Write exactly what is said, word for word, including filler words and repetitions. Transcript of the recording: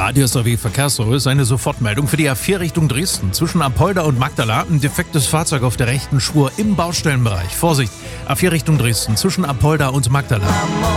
Radius R W Verkehrsservice, eine Sofortmeldung für die A vier Richtung Dresden. Zwischen Apolda und Magdala ein defektes Fahrzeug auf der rechten Spur im Baustellenbereich. Vorsicht, A vier Richtung Dresden, zwischen Apolda und Magdala.